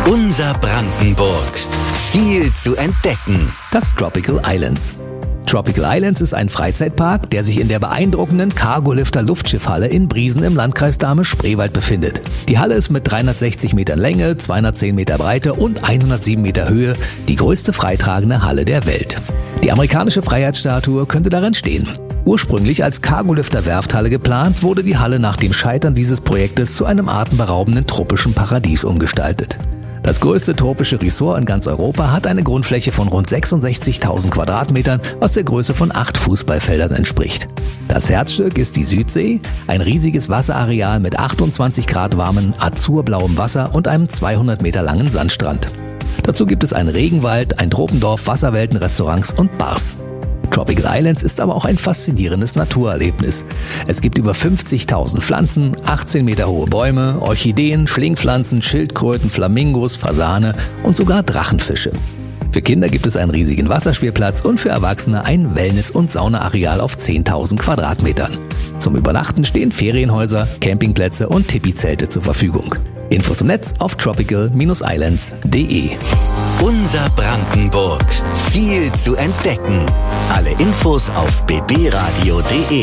Unser Brandenburg. Viel zu entdecken. Das Tropical Islands. Tropical Islands ist ein Freizeitpark, der sich in der beeindruckenden Cargolifter-Luftschiffhalle in Briesen im Landkreis Dahme-Spreewald befindet. Die Halle ist mit 360 Metern Länge, 210 Meter Breite und 107 Meter Höhe die größte freitragende Halle der Welt. Die amerikanische Freiheitsstatue könnte darin stehen. Ursprünglich als Cargolifter-Werfthalle geplant, wurde die Halle nach dem Scheitern dieses Projektes zu einem atemberaubenden tropischen Paradies umgestaltet. Das größte tropische Resort in ganz Europa hat eine Grundfläche von rund 66.000 Quadratmetern, was der Größe von 8 Fußballfeldern entspricht. Das Herzstück ist die Südsee, ein riesiges Wasserareal mit 28 Grad warmem azurblauem Wasser und einem 200 Meter langen Sandstrand. Dazu gibt es einen Regenwald, ein Tropendorf, Wasserwelten, Restaurants und Bars. Tropical Islands ist aber auch ein faszinierendes Naturerlebnis. Es gibt über 50.000 Pflanzen, 18 Meter hohe Bäume, Orchideen, Schlingpflanzen, Schildkröten, Flamingos, Fasane und sogar Drachenfische. Für Kinder gibt es einen riesigen Wasserspielplatz und für Erwachsene ein Wellness- und Saunaareal auf 10.000 Quadratmetern. Zum Übernachten stehen Ferienhäuser, Campingplätze und Tipi-Zelte zur Verfügung. Infos im Netz auf tropical-islands.de. Unser Brandenburg. Viel zu entdecken. Alle Infos auf bbradio.de.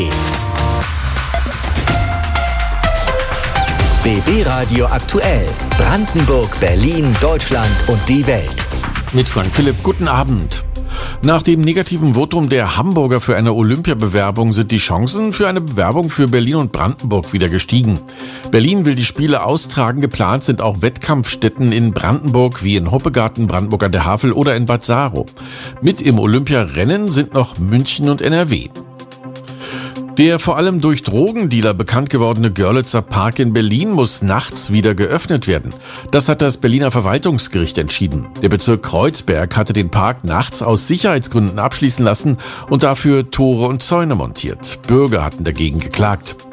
BB Radio aktuell. Brandenburg, Berlin, Deutschland und die Welt. Mit Frank Philipp, guten Abend. Nach dem negativen Votum der Hamburger für eine Olympiabewerbung sind die Chancen für eine Bewerbung für Berlin und Brandenburg wieder gestiegen. Berlin will die Spiele austragen. Geplant sind auch Wettkampfstätten in Brandenburg wie in Hoppegarten, Brandenburg an der Havel oder in Bad Saro. Mit im Olympiarennen sind noch München und NRW. Der vor allem durch Drogendealer bekannt gewordene Görlitzer Park in Berlin muss nachts wieder geöffnet werden. Das hat das Berliner Verwaltungsgericht entschieden. Der Bezirk Kreuzberg hatte den Park nachts aus Sicherheitsgründen abschließen lassen und dafür Tore und Zäune montiert. Bürger hatten dagegen geklagt.